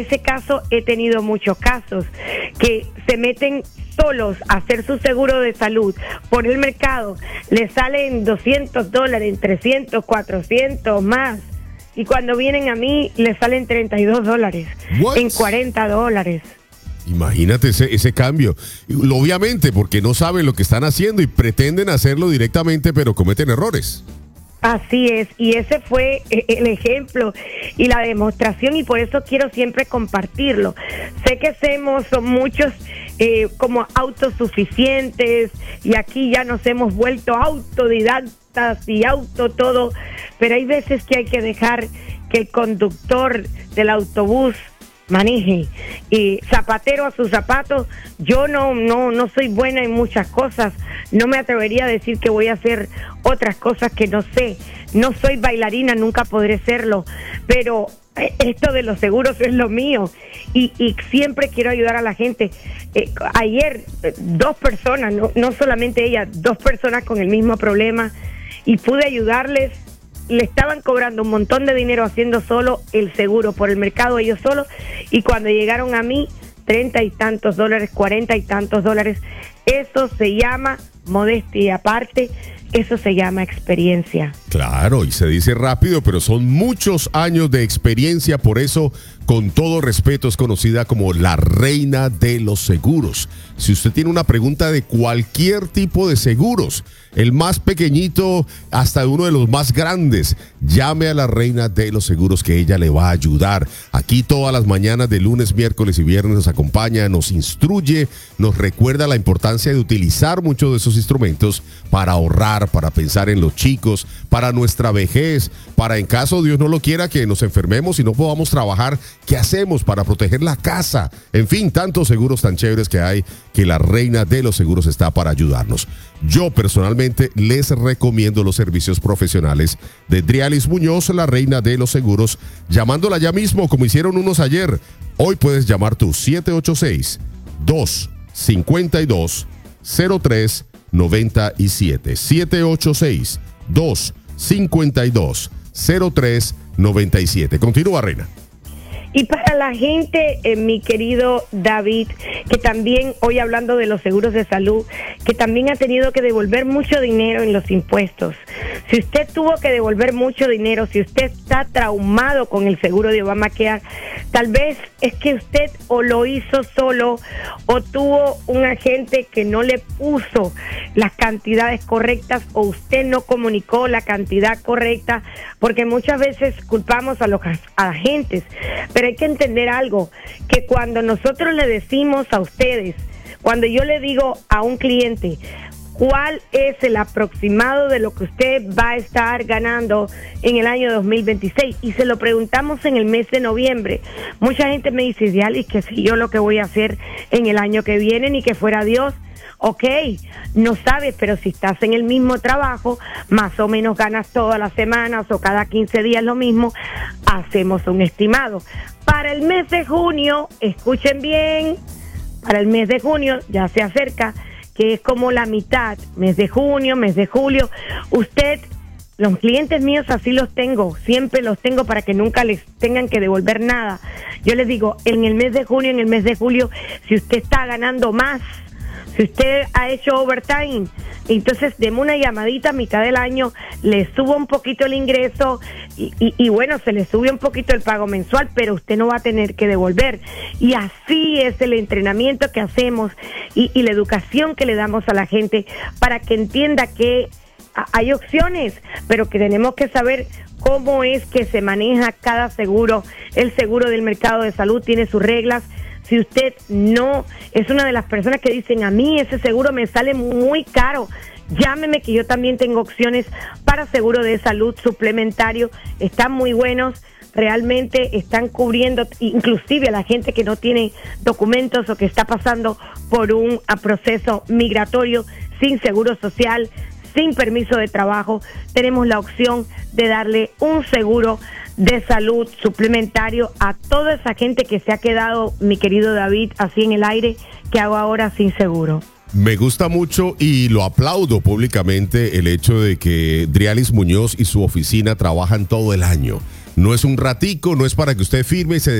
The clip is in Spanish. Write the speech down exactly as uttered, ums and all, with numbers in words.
ese caso he tenido muchos casos que se meten solos a hacer su seguro de salud por el mercado, les salen doscientos dólares, trescientos, cuatrocientos más, y cuando vienen a mí les salen treinta y dos dólares, What? en cuarenta dólares. Imagínate ese, ese cambio. Obviamente porque no saben lo que están haciendo y pretenden hacerlo directamente, pero cometen errores. Así es, y ese fue el ejemplo y la demostración, y por eso quiero siempre compartirlo. Sé que somos son muchos eh, como autosuficientes, y aquí ya nos hemos vuelto autodidactas y auto todo, pero hay veces que hay que dejar que el conductor del autobús maneje, y zapatero a sus zapatos. Yo no no no soy buena en muchas cosas, no me atrevería a decir que voy a hacer otras cosas que no sé, no soy bailarina, nunca podré serlo, pero esto de los seguros es lo mío, y, y siempre quiero ayudar a la gente. Eh, ayer eh, dos personas, no, no solamente ella, dos personas con el mismo problema, y pude ayudarles. Le estaban cobrando un montón de dinero haciendo solo el seguro por el mercado ellos solos, y cuando llegaron a mí, treinta y tantos dólares, cuarenta y tantos dólares. Eso se llama modestia aparte, eso se llama experiencia. Claro, y se dice rápido, pero son muchos años de experiencia, por eso, con todo respeto, es conocida como la reina de los seguros. Si usted tiene una pregunta de cualquier tipo de seguros, el más pequeñito hasta uno de los más grandes, llame a la reina de los seguros, que ella le va a ayudar. Aquí todas las mañanas de lunes, miércoles y viernes nos acompaña, nos instruye, nos recuerda la importancia de utilizar muchos de esos instrumentos para ahorrar, para pensar en los chicos, para nuestra vejez, para en caso Dios no lo quiera que nos enfermemos y no podamos trabajar, ¿qué hacemos para proteger la casa? En fin, tantos seguros tan chéveres que hay, que la reina de los seguros está para ayudarnos. Yo personalmente les recomiendo los servicios profesionales de Drialis Muñoz, la reina de los seguros, llamándola ya mismo como hicieron unos ayer. Hoy puedes llamar tú siete ocho seis, dos cinco dos, cero tres nueve siete. siete ocho seis, dos cinco dos, cero tres nueve siete. Continúa, reina. Y para la gente, eh, mi querido David, que también, hoy hablando de los seguros de salud, que también ha tenido que devolver mucho dinero en los impuestos. Si usted tuvo que devolver mucho dinero, si usted está traumado con el seguro de Obamacare, tal vez es que usted o lo hizo solo o tuvo un agente que no le puso las cantidades correctas, o usted no comunicó la cantidad correcta, porque muchas veces culpamos a los agentes. Pero hay que entender algo, que cuando nosotros le decimos a ustedes, cuando yo le digo a un cliente cuál es el aproximado de lo que usted va a estar ganando en el año dos mil veintiséis, y se lo preguntamos en el mes de noviembre, mucha gente me dice, Dialis, que si yo lo que voy a hacer en el año que viene, ni que fuera Dios. Ok, no sabes, pero si estás en el mismo trabajo, más o menos ganas todas las semanas o cada quince días lo mismo, hacemos un estimado. Para el mes de junio, escuchen bien, para el mes de junio ya se acerca, que es como la mitad, mes de junio, mes de julio, usted, los clientes míos así los tengo, siempre los tengo para que nunca les tengan que devolver nada. Yo les digo, en el mes de junio, en el mes de julio, si usted está ganando más, si usted ha hecho overtime, entonces deme una llamadita a mitad del año, le subo un poquito el ingreso y, y, y bueno, se le sube un poquito el pago mensual, pero usted no va a tener que devolver. Y así es el entrenamiento que hacemos y, y la educación que le damos a la gente para que entienda que hay opciones, pero que tenemos que saber cómo es que se maneja cada seguro. El seguro del mercado de salud tiene sus reglas. Si usted no es una de las personas que dicen, a mí ese seguro me sale muy caro, llámeme, que yo también tengo opciones para seguro de salud suplementario, están muy buenos, realmente están cubriendo inclusive a la gente que no tiene documentos o que está pasando por un proceso migratorio, sin seguro social, sin permiso de trabajo. Tenemos la opción de darle un seguro de salud suplementario a toda esa gente que se ha quedado, mi querido David, así en el aire, que hago ahora sin seguro. Me gusta mucho y lo aplaudo públicamente el hecho de que Drialis Muñoz y su oficina trabajan todo el año. No es un ratico, no es para que usted firme y se